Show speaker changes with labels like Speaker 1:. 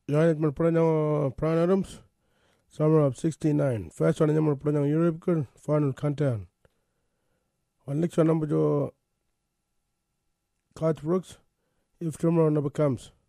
Speaker 1: Johannes Mulpranang Pran Adams, summer of 69. First one Mulpranang Europe, final content. One lecture number to Cart Brooks, if tomorrow never comes.